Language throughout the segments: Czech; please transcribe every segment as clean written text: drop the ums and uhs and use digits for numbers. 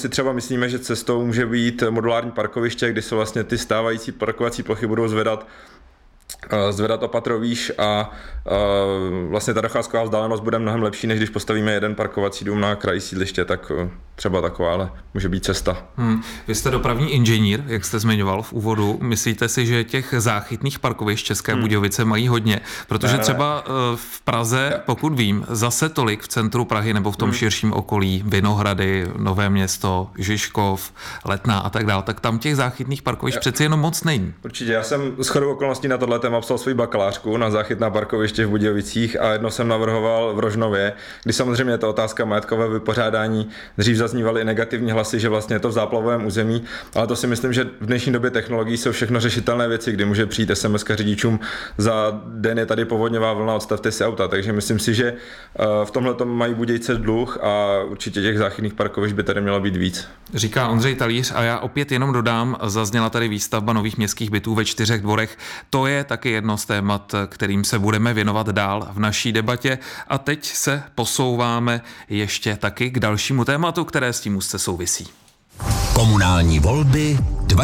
si třeba myslíme, že cestou může být modulární parkoviště, kdy se vlastně ty stávající parkovací plochy budou zvedat o patro výš a vlastně ta docházková vzdálenost bude mnohem lepší, než když postavíme jeden parkovací dům na kraji sídliště, tak třeba taková, ale může být cesta. Vy jste dopravní inženýr, jak jste zmiňoval v úvodu. Myslíte si, že těch záchytných parkovišť České Budějovice mají hodně? Protože třeba v Praze, pokud vím, zase tolik v centru Prahy nebo v tom širším okolí, Vinohrady, Nové Město, Žižkov, Letná a tak dále, tak tam těch záchytných parkovišť přeci jenom moc není. Určitě, já jsem shodou okolností na tohle téma psal svou bakalářku na záchytná parkoviště v Budějovicích a jedno jsem navrhoval v Rožnově, kdy samozřejmě je to otázka majetkového vypořádání. Dřív zaznívaly i negativní hlasy, že vlastně je to v záplavovém území, ale to si myslím, že v dnešní době technologií jsou všechno řešitelné věci, kdy může přijít SMS-ka řidičům, za den je tady povodňová vlna, odstavte si auta, takže myslím si, že v tomhle tom mají Budějce dluh a určitě těch záchytných parkovišť by tady mělo být víc. Říká Ondřej Talíř a já opět jenom dodám, zazněla tady výstavba nových městských bytů ve 4 dvorech. To je taky jedno z témat, kterým se budeme věnovat dál v naší debatě. A teď se posouváme ještě taky k dalšímu tématu, které s tím úzce souvisí. Komunální volby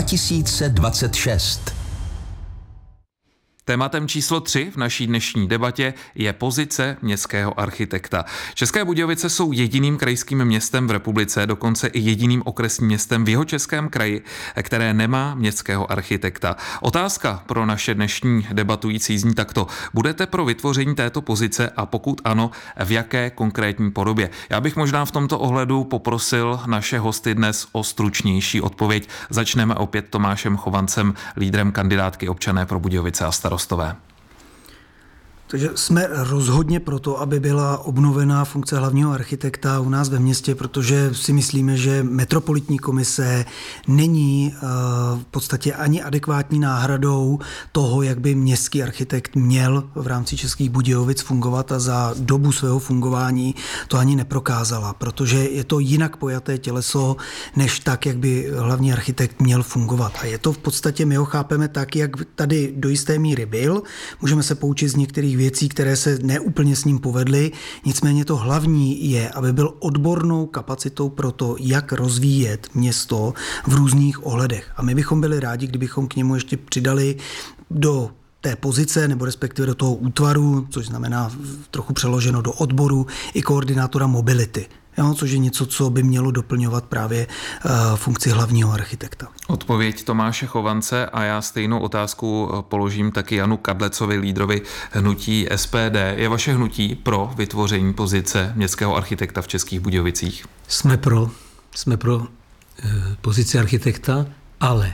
2026. Tématem číslo 3 v naší dnešní debatě je pozice městského architekta. České Budějovice jsou jediným krajským městem v republice, dokonce i jediným okresním městem v Jihočeském kraji, které nemá městského architekta. Otázka pro naše dnešní debatující zní takto. Budete pro vytvoření této pozice a pokud ano, v jaké konkrétní podobě? Já bych možná v tomto ohledu poprosil naše hosty dnes o stručnější odpověď. Začneme opět Tomášem Chovancem, lídrem kandidátky Občané pro Budějovice a starostové. Takže jsme rozhodně proto, aby byla obnovená funkce hlavního architekta u nás ve městě, protože si myslíme, že metropolitní komise není v podstatě ani adekvátní náhradou toho, jak by městský architekt měl v rámci Českých Budějovic fungovat a za dobu svého fungování to ani neprokázala, protože je to jinak pojaté těleso, než tak, jak by hlavní architekt měl fungovat. A je to v podstatě, my ho chápeme tak, jak tady do jisté míry byl. Můžeme se poučit z některých věcí, které se neúplně s ním povedly. Nicméně to hlavní je, aby byl odbornou kapacitou pro to, jak rozvíjet město v různých ohledech. A my bychom byli rádi, kdybychom k němu ještě přidali do té pozice, nebo respektive do toho útvaru, což znamená trochu přeloženo do odboru, i koordinátora mobility. Jo, což je něco, co by mělo doplňovat právě funkci hlavního architekta. Odpověď Tomáše Chovance a já stejnou otázku položím taky Janu Kadlecovi, lídrovi hnutí SPD. Je vaše hnutí pro vytvoření pozice městského architekta v Českých Budějovicích? Jsme pro pozici architekta, ale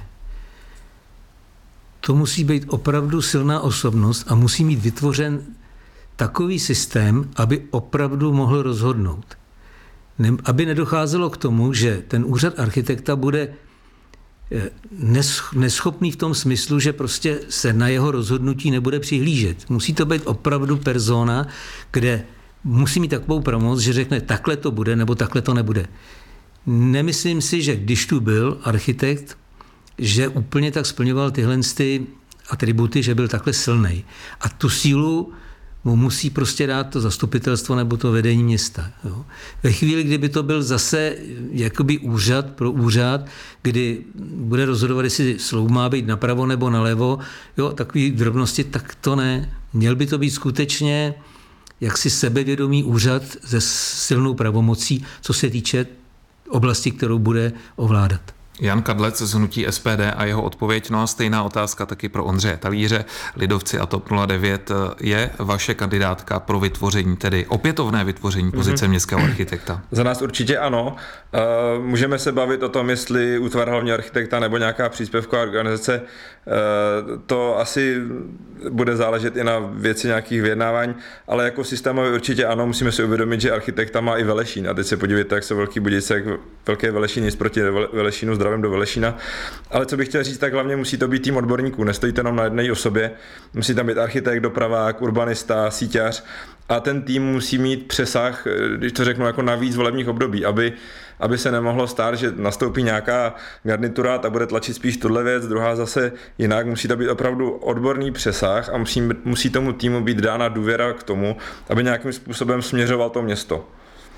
to musí být opravdu silná osobnost a musí mít vytvořen takový systém, aby opravdu mohl rozhodnout. Aby nedocházelo k tomu, že ten úřad architekta bude neschopný v tom smyslu, že prostě se na jeho rozhodnutí nebude přihlížet. Musí to být opravdu persona, kde musí mít takovou pravomoc, že řekne takhle to bude nebo takhle to nebude. Nemyslím si, že když tu byl architekt, že úplně tak splňoval tyhle atributy, že byl takhle silnej. A tu sílu mu musí prostě dát to zastupitelstvo nebo to vedení města. Jo. Ve chvíli, kdyby to byl zase jakoby úřad pro úřad, kdy bude rozhodovat, jestli sloup má být napravo nebo nalevo, jo, takový drobnosti, tak to ne. Měl by to být skutečně jaksi sebevědomý úřad se silnou pravomocí, co se týče oblasti, kterou bude ovládat. Jan Kadlec z hnutí SPD a jeho odpověď. No a stejná otázka taky pro Ondřeje Talíře, Lidovci a TOP 09. Je vaše kandidátka pro vytvoření, tedy opětovné vytvoření pozice městského architekta? Za nás určitě ano. Můžeme se bavit o tom, jestli útvar hlavního architekta nebo nějaká příspěvková organizace. To asi bude záležet i na věci nějakých vyjednávání, ale jako systémově určitě ano, musíme si uvědomit, že architekta má i Velešín. A teď se podívejte, jak jsou Velký Budějce, jak Velké Velešín, nic proti Velešínu, zdravím do Velešína. Ale co bych chtěl říct, tak hlavně musí to být tým odborníků, nestojí to jenom na jedné osobě. Musí tam být architekt, dopravák, urbanista, síťař a ten tým musí mít přesah, když to řeknu, jako na víc volebních období, aby se nemohlo stát, že nastoupí nějaká garnitura a bude tlačit spíš tuhle věc, druhá zase jinak. Musí to být opravdu odborný přesah a musí tomu týmu být dána důvěra k tomu, aby nějakým způsobem směřoval to město.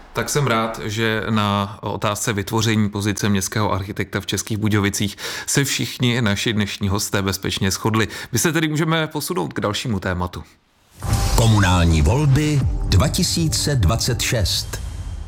Tak jsem rád, že na otázce vytvoření pozice městského architekta v Českých Budějovicích se všichni naši dnešní hosté bezpečně shodli. My se tedy můžeme posunout k dalšímu tématu. Komunální volby 2026.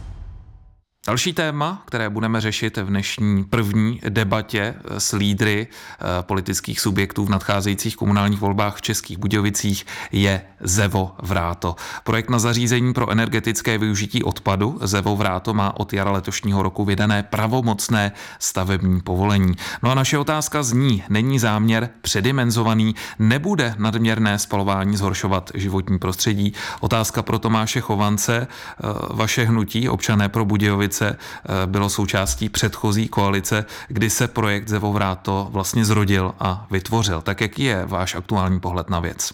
Další téma, které budeme řešit v dnešní první debatě s lídry politických subjektů v nadcházejících komunálních volbách v Českých Budějovicích, je ZEVO Vráto. Projekt na zařízení pro energetické využití odpadu ZEVO Vráto má od jara letošního roku vydané pravomocné stavební povolení. No a naše otázka zní, není záměr předimenzovaný, nebude nadměrné spalování zhoršovat životní prostředí? Otázka pro Tomáše Chovance. Vaše hnutí Občané pro Budějovice bylo součástí předchozí koalice, kdy se projekt ZEVO Vráto vlastně zrodil a vytvořil. Tak jaký je váš aktuální pohled na věc?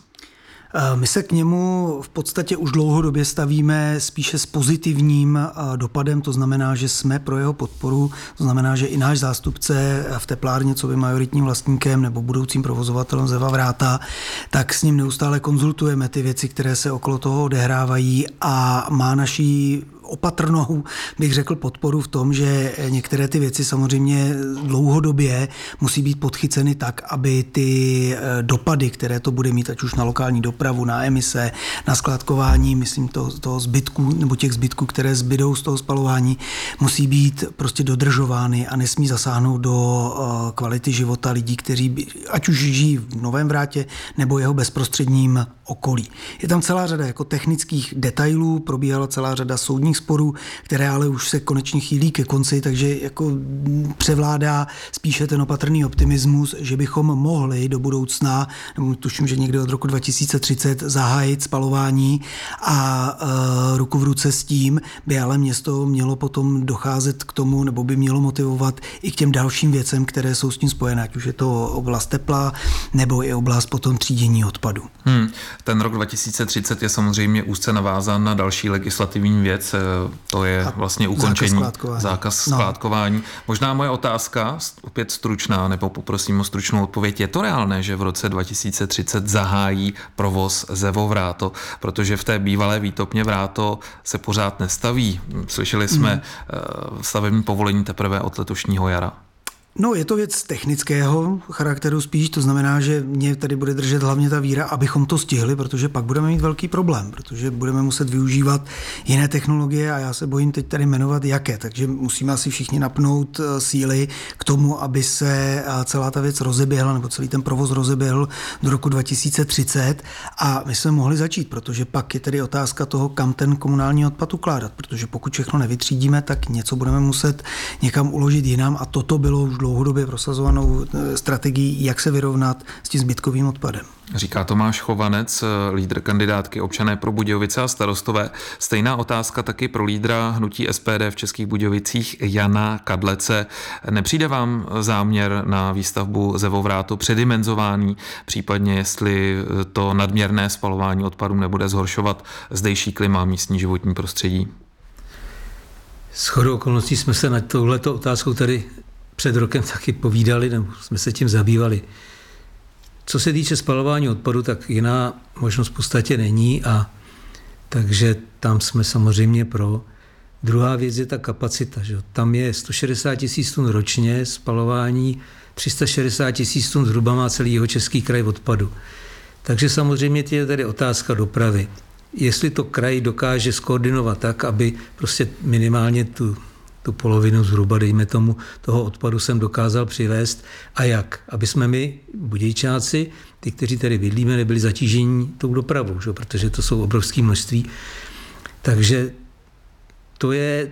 My se k němu v podstatě už dlouhodobě stavíme spíše s pozitivním dopadem, to znamená, že jsme pro jeho podporu, to znamená, že i náš zástupce v teplárně, co by majoritním vlastníkem nebo budoucím provozovatelem ZEVA Vráta, tak s ním neustále konzultujeme ty věci, které se okolo toho odehrávají a má naší opatrnou, bych řekl, podporu v tom, že některé ty věci samozřejmě dlouhodobě musí být podchyceny tak, aby ty dopady, které to bude mít, ať už na lokální dopravu, na emise, na skládkování, myslím toho zbytku, nebo těch zbytků, které zbydou z toho spalování, musí být prostě dodržovány a nesmí zasáhnout do kvality života lidí, kteří ať už žijí v Novém Vrátě nebo jeho bezprostředním okolí. Je tam celá řada jako technických detailů, probíhala celá řada soudních sporů, které ale už se konečně chýlí ke konci, takže jako převládá spíše ten opatrný optimismus, že bychom mohli do budoucna, nebo tuším, že někdy od roku 2030 zahájit spalování a ruku v ruce s tím by ale město mělo potom docházet k tomu, nebo by mělo motivovat i k těm dalším věcem, které jsou s tím spojené, ať už je to oblast tepla, nebo i oblast potom třídění odpadu. Ten rok 2030 je samozřejmě úzce navázán na další legislativní věc, to je vlastně ukončení zákaz skládkování. Možná moje otázka, opět stručná, nebo poprosím o stručnou odpověď. Je to reálné, že v roce 2030 zahájí provoz ZEVO Vráto, protože v té bývalé výtopně Vráto se pořád nestaví. Slyšeli jsme stavební povolení teprve od letošního jara. No, je to věc technického charakteru spíš, to znamená, že mě tady bude držet hlavně ta víra, abychom to stihli, protože pak budeme mít velký problém, protože budeme muset využívat jiné technologie a já se bojím teď tady jmenovat jaké, takže musíme asi všichni napnout síly k tomu, aby se celá ta věc rozeběhla, nebo celý ten provoz rozeběhl do roku 2030 a my jsme mohli začít, protože pak je tedy otázka toho, kam ten komunální odpad ukládat, protože pokud všechno nevytřídíme, tak něco budeme muset někam uložit jinam a toto bylo už dlouhodobě prosazovanou strategií, jak se vyrovnat s tím zbytkovým odpadem. Říká Tomáš Chovanec, lídr kandidátky Občané pro Budějovice a Starostové. Stejná otázka taky pro lídra hnutí SPD v Českých Budějovicích Jana Kadlece. Nepřijde vám záměr na výstavbu ZEVO Vráto předimenzování, případně jestli to nadměrné spalování odpadů nebude zhoršovat zdejší klima, místní životní prostředí? Shodou okolností jsme se na touhleto otázkou tady před rokem taky povídali, nebo jsme se tím zabývali. Co se týče spalování odpadu, tak jiná možnost v podstatě není a takže tam jsme samozřejmě pro. Druhá věc je ta kapacita. Že? Tam je 160 000 tun ročně spalování, 360 000 tun zhruba má celý Jihočeský kraj odpadu. Takže samozřejmě je tady otázka dopravy. Jestli to kraj dokáže skoordinovat tak, aby prostě minimálně tu polovinu zhruba, dejme tomu, toho odpadu jsem dokázal přivést a jak? Aby jsme my, Budějčáci, ty, kteří tady bydlíme, nebyli zatížení tou dopravou, že? Protože to jsou obrovské množství. Takže to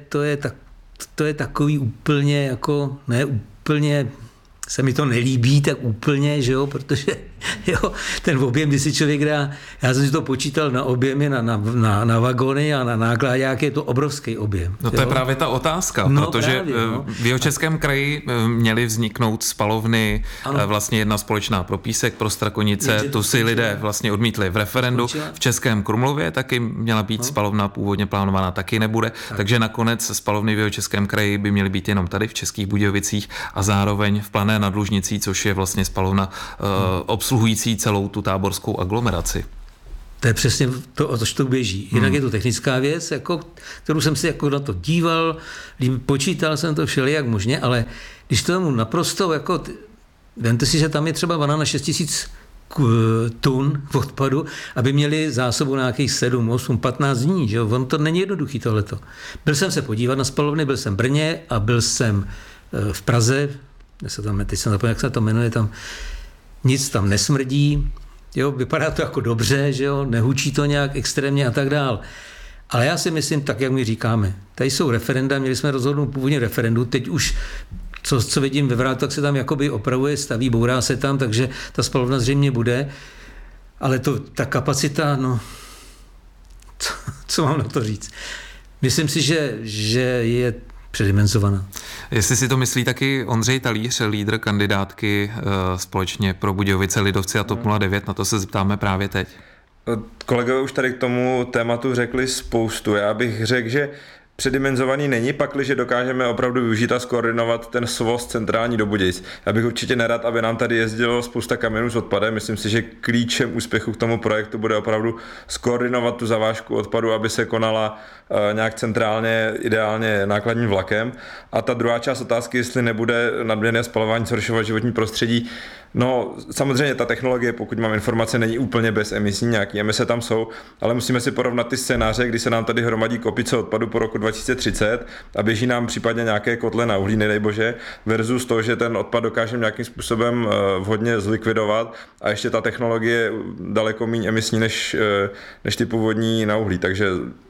je takový úplně jako, ne úplně, se mi to nelíbí tak úplně, že jo, protože jo, ten objem, když si člověk dá, já jsem si to počítal na objemy, na vagony a na náklaďáky, je to obrovský objem. No to je právě ta otázka, protože v Jihočeském kraji měly vzniknout spalovny, vlastně jedna společná pro Písek, pro Strakonice, tu si lidé vlastně odmítli v referendu. V Českém Krumlově taky měla být spalovna původně plánovaná, taky nebude, takže nakonec spalovny v Jihočeském kraji by měly být jenom tady v Českých Budějovicích a zároveň v Plané nad Lužnicí, což je vlastně spalovna obsluhující celou tu táborskou aglomeraci. To je přesně to, o to běží. Jinak je to technická věc, jako, kterou jsem si jako na to díval, počítal jsem to všelijak možně, ale když to tomu naprosto, jako, vemte si, že tam je třeba vana na 6 000 tun odpadu, aby měli zásobu na nějakých 7, 8, 15 dní. Že? On to není jednoduchý tohleto. Byl jsem se podívat na spalovny, byl jsem v Brně a byl jsem v Praze, teď jsem zapomněl, jak se to jmenuje, tam nic tam nesmrdí, jo, vypadá to jako dobře, že jo, nehučí to nějak extrémně a tak dál. Ale já si myslím, tak jak my říkáme, tady jsou referenda, měli jsme rozhodnout původně referendu, teď už co vidím ve Vrátu, tak se tam jakoby opravuje, staví, bourá se tam, takže ta spalovna zřejmě bude, ale ta kapacita, no, co mám na to říct? Myslím si, že je předimenzovaná. Jestli si to myslí taky Ondřej Talíř, lídr kandidátky společně pro Budějovice, Lidovci a TOP 09, na to se zeptáme právě teď. Kolegové už tady k tomu tématu řekli spoustu. Já bych řekl, že předimenzovaný není, pakliže dokážeme opravdu využít a skoordinovat ten svoz centrální do Budějic. Já bych určitě nerad, aby nám tady jezdilo spousta kamionů s odpadem. Myslím si, že klíčem úspěchu k tomu projektu bude opravdu skoordinovat tu zavážku odpadu, aby se konala nějak centrálně, ideálně nákladním vlakem. A ta druhá část otázky, jestli nebude nadměrné spalování zhoršovat životní prostředí. No, samozřejmě ta technologie, pokud mám informace, není úplně bezemisní, nějaký emise tam jsou, ale musíme si porovnat ty scénáře, kdy se nám tady hromadí kopice odpadu po roku 2030 a běží nám případně nějaké kotle na uhlí, nedej bože, versus to, že ten odpad dokážeme nějakým způsobem vhodně zlikvidovat a ještě ta technologie je daleko méně emisní než ty původní na uhlí, takže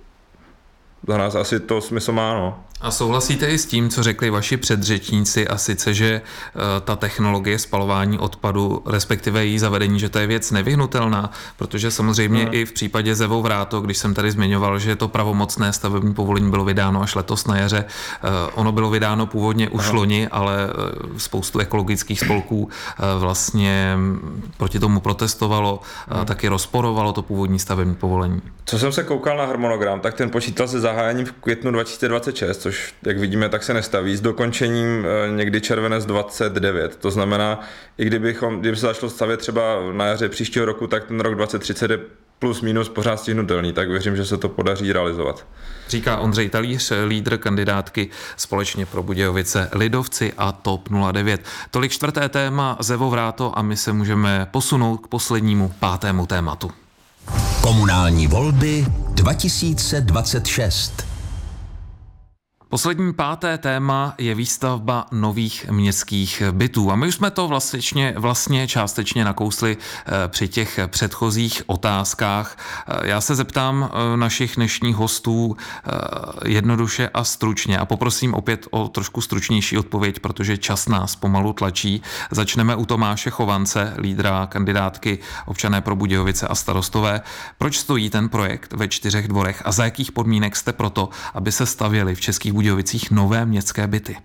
za nás asi to smysl má, no. A souhlasíte i s tím, co řekli vaši předřečníci, a sice, že ta technologie spalování odpadu, respektive její zavedení, že to je věc nevyhnutelná, protože samozřejmě i v případě Zevo Vráto, když jsem tady zmiňoval, že to pravomocné stavební povolení bylo vydáno až letos na jaře, ono bylo vydáno původně už loni, ale spoustu ekologických spolků vlastně proti tomu protestovalo, taky rozporovalo to původní stavební povolení. Co jsem se koukal na harmonogram, tak ten počítal se zahájením v květnu 2026, což, jak vidíme, tak se nestaví, s dokončením někdy červenec 29. To znamená, i kdyby se začalo stavět třeba na jaře příštího roku, tak ten rok 2030 je plus minus pořád stihnutelný, tak věřím, že se to podaří realizovat. Říká Ondřej Talíř, lídr kandidátky společně pro Budějovice, Lidovci a TOP 09. Tolik čtvrté téma Zevo Vráto a my se můžeme posunout k poslednímu, pátému tématu. Komunální volby 2026. Poslední páté téma je výstavba nových městských bytů. A my už jsme to vlastně částečně nakousli při těch předchozích otázkách. Já se zeptám našich dnešních hostů jednoduše a stručně a poprosím opět o trošku stručnější odpověď, protože čas nás pomalu tlačí. Začneme u Tomáše Chovance, lídra kandidátky Občané pro Budějovice a Starostové. Proč stojí ten projekt ve 4 dvorech a za jakých podmínek jste proto, aby se stavěly v Českých Budějovicích nové městské byty?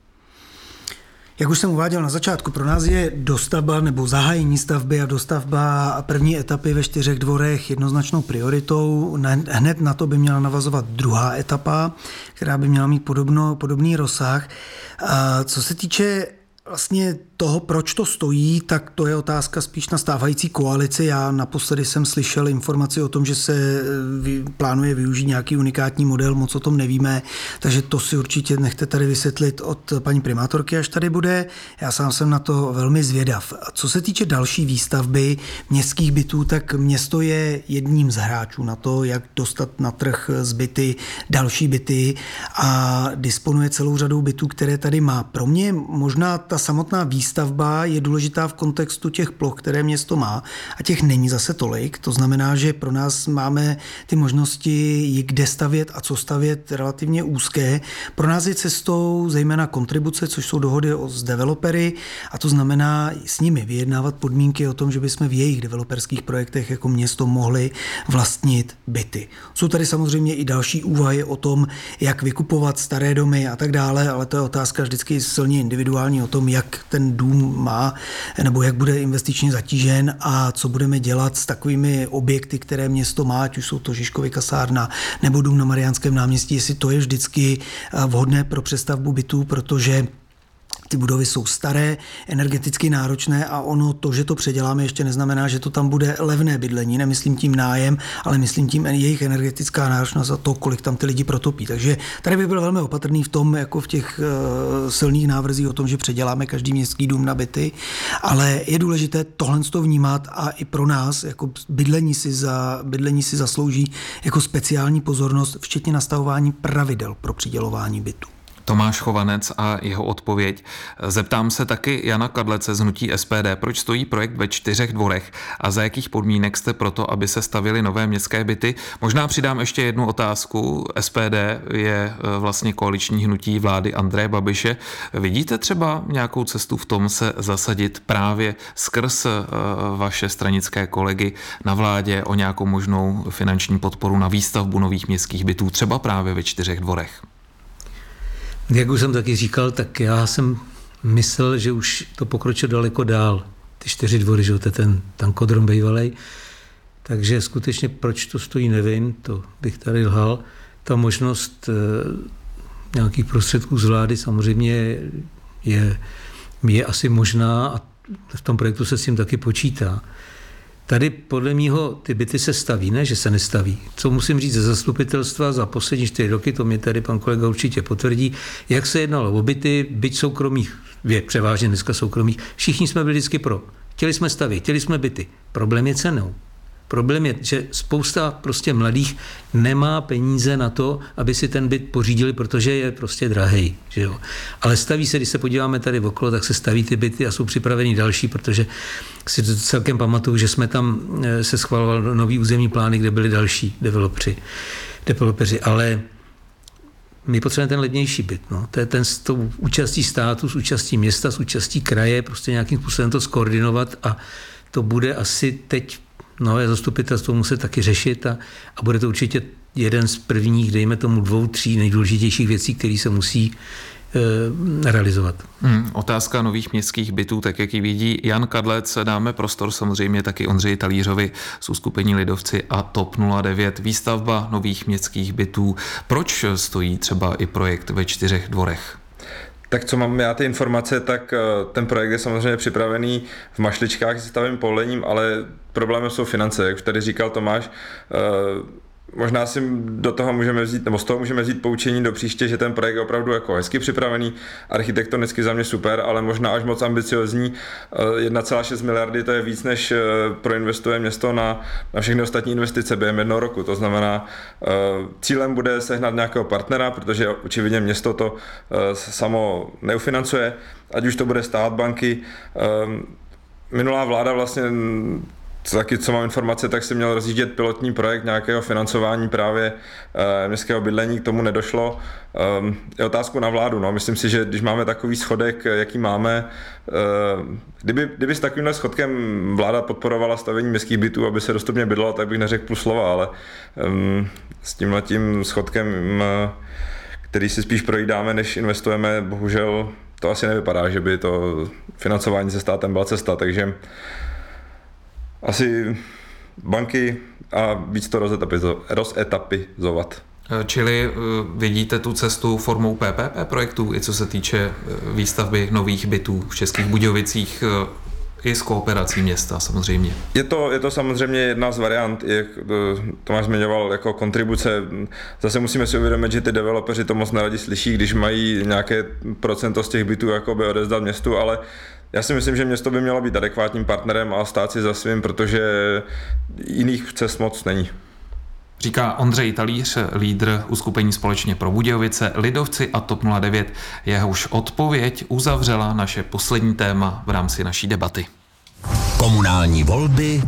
Jak už jsem uváděl na začátku, pro nás je dostavba nebo zahájení stavby a dostavba první etapy ve 4 dvorech jednoznačnou prioritou. Hned na to by měla navazovat druhá etapa, která by měla mít podobný rozsah. A co se týče vlastně toho, proč to stojí, tak to je otázka spíš na stávající koalici. Já naposledy jsem slyšel informaci o tom, že se plánuje využít nějaký unikátní model, moc o tom nevíme, takže to si určitě nechte tady vysvětlit od paní primátorky, až tady bude. Já sám jsem na to velmi zvědav. A co se týče další výstavby městských bytů, tak město je jedním z hráčů na to, jak dostat na trh z byty další byty a disponuje celou řadou bytů, které tady má. Pro mě možná ta samotná výstavba je důležitá v kontextu těch ploch, které město má a těch není zase tolik. To znamená, že pro nás máme ty možnosti, kde stavět a co stavět relativně úzké. Pro nás je cestou zejména kontribuce, což jsou dohody s developery a to znamená s nimi vyjednávat podmínky o tom, že bychom v jejich developerských projektech jako město mohli vlastnit byty. Jsou tady samozřejmě i další úvahy o tom, jak vykupovat staré domy a tak dále, ale to je otázka vždycky silně individuální o tom, jak ten dům má, nebo jak bude investičně zatížen a co budeme dělat s takovými objekty, které město má, ať už jsou to Žižkovy kasárna nebo dům na Mariánském náměstí, jestli to je vždycky vhodné pro přestavbu bytů, protože Ty budovy jsou staré, energeticky náročné a ono to, že to předěláme, ještě neznamená, že to tam bude levné bydlení. Nemyslím tím nájem, ale myslím tím jejich energetická náročnost a to, kolik tam ty lidi protopí. Takže tady bych byl velmi opatrný v tom, jako v těch silných návrzích o tom, že předěláme každý městský dům na byty, ale je důležité tohle to vnímat a i pro nás jako bydlení si zaslouží jako speciální pozornost, včetně nastavování pravidel pro přidělování bytů. Tomáš Chovanec a jeho odpověď. Zeptám se taky Jana Kadlece z hnutí SPD, proč stojí projekt ve 4 dvorech a za jakých podmínek jste proto, aby se stavěly nové městské byty. Možná přidám ještě jednu otázku. SPD je vlastně koaliční hnutí vlády Andreje Babiše. Vidíte třeba nějakou cestu v tom se zasadit právě skrz vaše stranické kolegy na vládě o nějakou možnou finanční podporu na výstavbu nových městských bytů, třeba právě ve 4 dvorech? Jak už jsem taky říkal, tak já jsem myslel, že už to pokročilo daleko dál. Ty 4 dvory, že to je ten tankodrom bývalej. Takže skutečně proč to stojí, nevím, to bych tady lhal. Ta možnost nějakých prostředků z vlády samozřejmě je asi možná a v tom projektu se s tím taky počítá. Tady podle mýho ty byty se staví, ne, že se nestaví. Co musím říct ze zastupitelstva za poslední 4 roky, to mě tady pan kolega určitě potvrdí, jak se jednalo o byty, byť soukromých, převážně dneska soukromých, všichni jsme byli vždycky pro. Chtěli jsme stavět, chtěli jsme byty. Problém je cenou. Problém je, že spousta prostě mladých nemá peníze na to, aby si ten byt pořídili, protože je prostě drahej. Že jo? Ale staví se, když se podíváme tady okolo, tak se staví ty byty a jsou připraveny další, protože si to celkem pamatuju, že jsme tam se schvaloval nový územní plány, kde byli další developeři, ale my potřebujeme ten levnější byt. No. To je ten s tou účastí státu, s účastí města, s účastí kraje, prostě nějakým způsobem to skoordinovat a to bude asi teď nové zastupitelstvo muset taky řešit a bude to určitě jeden z prvních, dejme tomu 2, 3 nejdůležitějších věcí, které se musí realizovat. Otázka nových městských bytů, tak jak ji vidí Jan Kadlec, dáme prostor samozřejmě taky Ondřeji Talířovi z uskupení Lidovci a TOP 09. Výstavba nových městských bytů. Proč stojí třeba i projekt ve 4 dvorech? Tak co mám já ty informace, tak ten projekt je samozřejmě připravený v mašličkách se stavým povolením, ale problémem jsou finance, jak tady říkal Tomáš. Možná si do toho můžeme vzít, nebo z toho můžeme vzít poučení do příště, že ten projekt je opravdu jako hezky připravený, architektonicky za mě super, ale možná až moc ambiciozní. 1,6 miliardy to je víc, než proinvestuje město na všechny ostatní investice během 1 roku. To znamená, cílem bude sehnat nějakého partnera, protože očividně město to samo neufinancuje, ať už to bude stát, banky. Minulá vláda vlastně taky, co mám informace, tak si měl rozjíždět pilotní projekt nějakého financování právě městského bydlení, k tomu nedošlo. Je otázku na vládu. No. Myslím si, že když máme takový schodek, jaký máme, kdyby s takovýmhle schodkem vláda podporovala stavění městských bytů, aby se dostupně bydlelo, tak bych neřekl půl slova, ale s tímhletím schodkem, který si spíš projídáme, než investujeme, bohužel to asi nevypadá, že by to financování se státem byla cesta, takže asi banky a víc to rozetapizovat. Čili vidíte tu cestu formou PPP projektů, i co se týče výstavby nových bytů v Českých Budějovicích, i s kooperací města samozřejmě. Je to samozřejmě jedna z variant, jak Tomáš zmiňoval, jako kontribuce. Zase musíme si uvědomit, že ty developeři to moc neradi slyší, když mají nějaké procento z těch bytů jakoby odevzdat městu, ale já si myslím, že město by mělo být adekvátním partnerem a stát si za svým, protože jiných cest moc není. Říká Ondřej Talíř, lídr uskupení Společně pro Budějovice, Lidovci a TOP 09. Jehož odpověď uzavřela naše poslední téma v rámci naší debaty. Komunální volby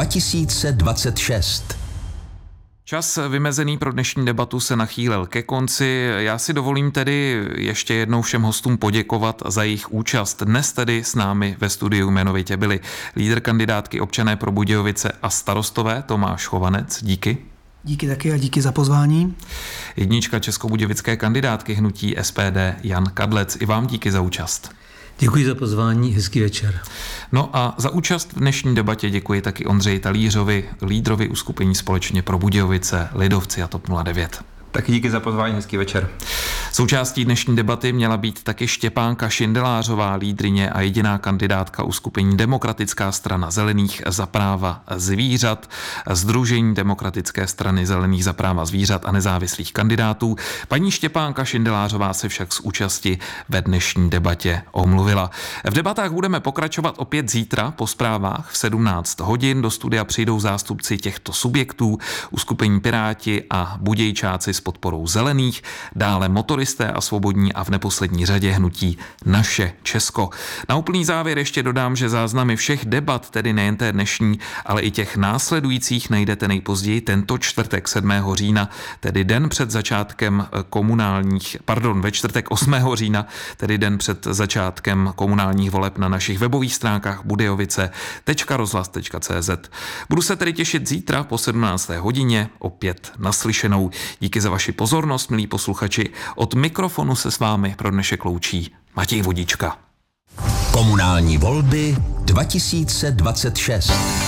2026. Čas vymezený pro dnešní debatu se nachýlil ke konci. Já si dovolím tedy ještě jednou všem hostům poděkovat za jejich účast. Dnes tedy s námi ve studiu jmenovitě byli lídr kandidátky Občané pro Budějovice a Starostové Tomáš Chovanec. Díky. Díky taky a díky za pozvání. Jednička českobudějovické kandidátky hnutí SPD Jan Kadlec. I vám díky za účast. Děkuji za pozvání, hezký večer. No a za účast v dnešní debatě děkuji taky Ondřeji Talířovi, lídrovi uskupení Společně pro Budějovice, Lidovci a TOP 09. Tak díky za pozvání, hezký večer. Součástí dnešní debaty měla být taky Štěpánka Šindelářová, lídryně a jediná kandidátka uskupení Demokratická strana zelených za práva zvířat, Sdružení Demokratické strany zelených za práva zvířat a nezávislých kandidátů. Paní Štěpánka Šindelářová se však z účasti ve dnešní debatě omluvila. V debatách budeme pokračovat opět zítra po zprávách v 17 hodin. Do studia přijdou zástupci těchto subjektů, uskupení Piráti a Budějčáci s podporou zelených, dále motoristé a svobodní a v neposlední řadě hnutí Naše Česko. Na úplný závěr ještě dodám, že záznamy všech debat, tedy nejen té dnešní, ale i těch následujících najdete nejpozději tento čtvrtek 7. října, tedy den před začátkem ve čtvrtek 8. října, tedy den před začátkem komunálních voleb na našich webových stránkách budějovice.rozhlas.cz. Budu se tedy těšit zítra po 17. hodině opět naslyšenou. Díky za vaši pozornost, milí posluchači. Od mikrofonu se s vámi pro dnešek loučí Matěj Vodička. Komunální volby 2026.